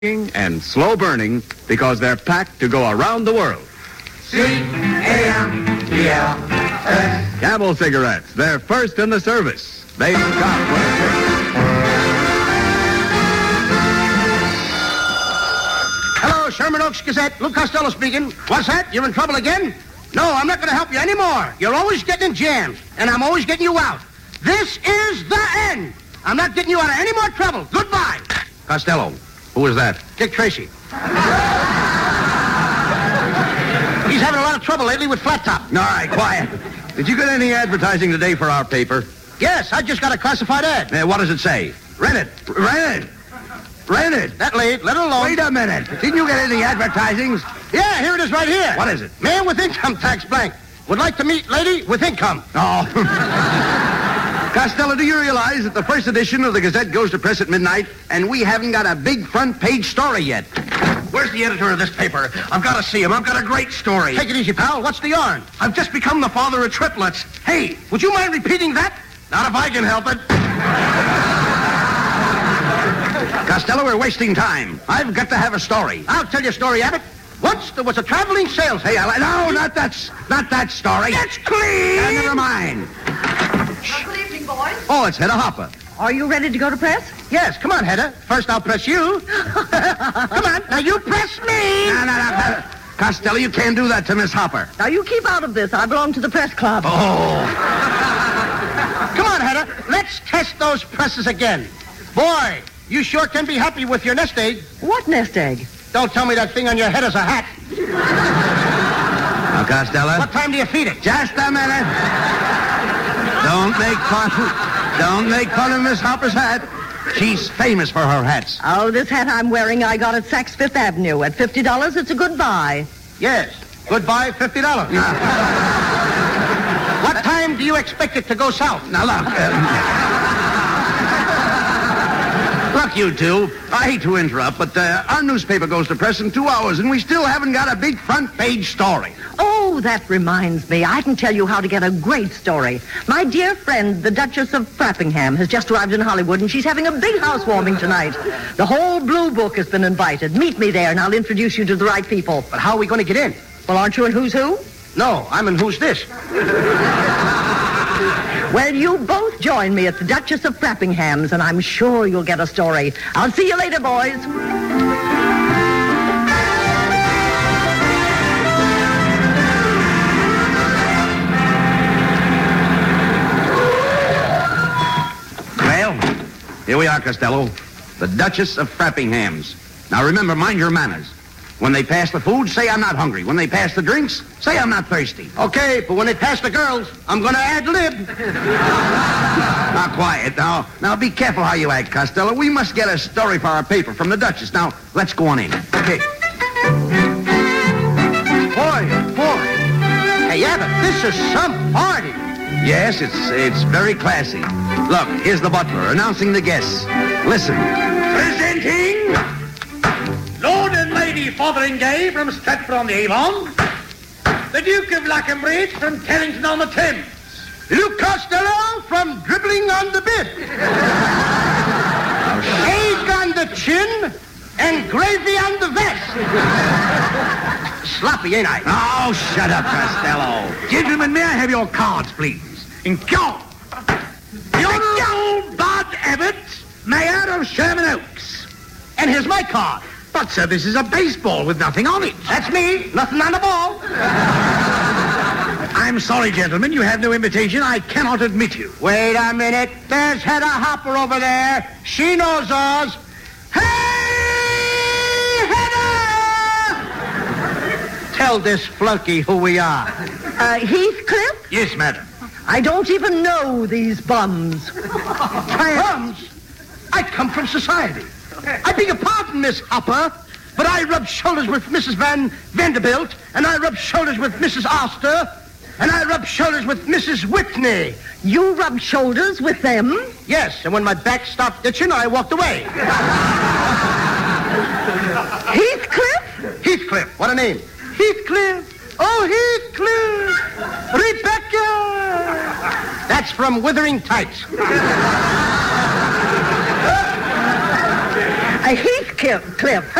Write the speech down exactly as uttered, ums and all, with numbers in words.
and slow burning because they're packed to go around the world. C A M E L S. Camel cigarettes, they're first in the service. They've got what it takes. Hello, Sherman Oaks Gazette. Lou Costello speaking. What's that? You're in trouble again? No, I'm not going to help you anymore. You're always getting in jams, and I'm always getting you out. This is the end. I'm not getting you out of any more trouble. Goodbye. Costello, who is that? Dick Tracy. He's having a lot of trouble lately with Flat Top. All right, quiet. Did you get any advertising today for our paper? Yes, I just got a classified ad. Uh, what does it say? Rent it. Rent it. Rent it. That late, let it alone. Wait a minute. Didn't you get any advertisings? Yeah, here it is right here. What is it? Man with income tax blank. Would like to meet lady with income. Oh. Costello, do you realize that the first edition of the Gazette goes to press at midnight, and we haven't got a big front page story yet? Where's the editor of this paper? I've got to see him. I've got a great story. Take it easy, pal. What's the yarn? I've just become the father of triplets. Hey, would you mind repeating that? Not if I can help it. Costello, we're wasting time. I've got to have a story. I'll tell you a story, Abbott. Once there was a traveling salesman. Hey, I, no, not that, not that story. That's clean. Uh, never mind. Well, good evening, boys. Oh, it's Hedda Hopper. Are you ready to go to press? Yes, come on, Hedda. First I'll press you. Come on, now you press me. No, no, no, no. Costello, you can't do that to Miss Hopper. Now, you keep out of this. I belong to the press club. Oh. Come on, Hedda. Let's test those presses again. Boy, you sure can be happy with your nest egg. What nest egg? Don't tell me that thing on your head is a hat. Now, Costello. What time do you feed it? Just a minute. Don't make fun. Don't make fun of Miss Hopper's hat. She's famous for her hats. Oh, this hat I'm wearing I got at Saks Fifth Avenue. At fifty dollars, it's a good buy. Yes. Goodbye, fifty dollars. What time do you expect it to go south? Now, look. Uh, look, you two. I hate to interrupt, but uh, our newspaper goes to press in two hours, and we still haven't got a big front page story. Oh, that reminds me. I can tell you how to get a great story. My dear friend, the Duchess of Frappingham, has just arrived in Hollywood, and she's having a big housewarming tonight. The whole Blue Book has been invited. Meet me there, and I'll introduce you to the right people. But how are we going to get in? Well, aren't you in Who's Who? No, I'm in Who's This? Well, you both join me at the Duchess of Frappingham's, and I'm sure you'll get a story. I'll see you later, boys. Well, here we are, Costello. The Duchess of Frappingham's. Now, remember, mind your manners. When they pass the food, say I'm not hungry. When they pass the drinks, say I'm not thirsty. Okay, but when they pass the girls, I'm going to ad-lib. Now, quiet. Now, now, be careful how you act, Costello. We must get a story for our paper from the Duchess. Now, let's go on in. Okay. Boy, boy. Hey, Abbott, this is some party. Yes, it's it's very classy. Look, here's the butler announcing the guests. Listen. Presenting Lord and Lady Fotheringay from Stratford-on-the-Avon, the Duke of Lackenbridge from Kennington-on-the-Thames, Luke Costello from Dribbling on the Bib. Egg on the chin and gravy on the vest. Sloppy, ain't I? Oh, shut up, Costello. Gentlemen, may I have your cards, please? In go! The Honourable Bud Abbott, Mayor of Sherman Oaks. And here's my card. But, sir, this is a baseball with nothing on it. That's me. Nothing on the ball. I'm sorry, gentlemen, you have no invitation. I cannot admit you. Wait a minute. There's Hedda Hopper over there. She knows us. Hey, Hedda! Tell this flunky who we are. Uh, Heathcliff? Yes, madam. I don't even know these bums. Bums? I come from society. I beg your pardon, Miss Hopper, but I rub shoulders with Missus Van Vanderbilt, and I rub shoulders with Missus Oster, and I rub shoulders with Missus Whitney. You rubbed shoulders with them? Yes, and when my back stopped itching, I walked away. Heathcliff? Heathcliff, what a name. Heathcliff. Oh, Heathcliff. Rebecca. That's from Withering Tights. A Heathcliff Cliff. Cliff.